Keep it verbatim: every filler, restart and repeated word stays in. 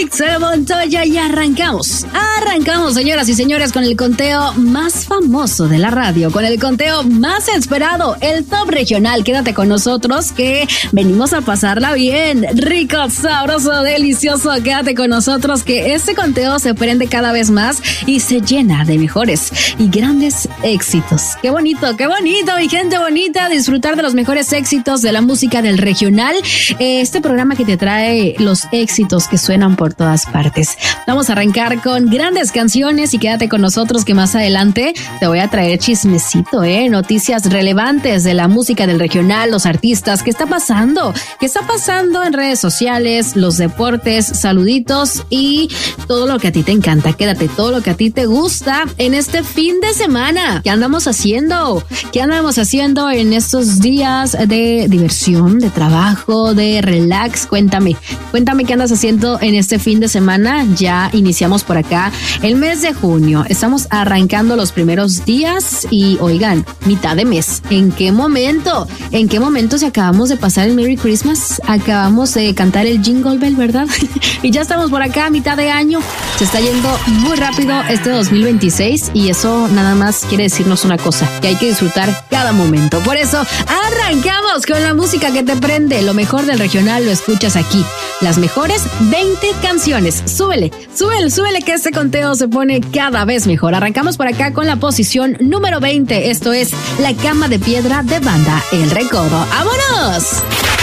Ixel Montoya y arrancamos. Arrancamos, señoras y señores, con el conteo más famoso de la radio, con el conteo más esperado, el Top Regional. Quédate con nosotros que venimos a pasarla bien. Rico, sabroso, delicioso. Quédate con nosotros que este conteo se prende cada vez más y se llena de mejores y grandes éxitos. Qué bonito, qué bonito, mi gente bonita, disfrutar de los mejores éxitos de la música del regional. Este programa que te trae los éxitos que suenan por todas partes. Vamos a arrancar con grandes canciones y quédate con nosotros que más adelante te voy a traer chismecito, eh, noticias relevantes de la música del regional, los artistas, qué está pasando, qué está pasando en redes sociales, los deportes, saluditos y todo lo que a ti te encanta. Quédate, todo lo que a ti te gusta en este fin de semana. ¿Qué andamos haciendo? ¿Qué andamos haciendo en estos días de diversión, de trabajo, de relax? Cuéntame, cuéntame qué andas haciendo en este fin de semana. Ya iniciamos por acá el mes de junio. Estamos arrancando los primeros días y oigan, mitad de mes. ¿En qué momento? ¿En qué momento si acabamos de pasar el Merry Christmas? Acabamos de cantar el Jingle Bell, ¿verdad? Y ya estamos por acá a mitad de año. Se está yendo muy rápido este dos mil veintiséis y eso nada más quiere decirnos una cosa, que hay que disfrutar cada momento. Por eso arrancamos con la música que te prende. Lo mejor del regional lo escuchas aquí. Las mejores veinte canciones. Súbele, súbele, súbele que este conteo se pone cada vez mejor. Arrancamos por acá con la posición número veinte. Esto es La Cama de Piedra de Banda El Recodo. ¡Vámonos!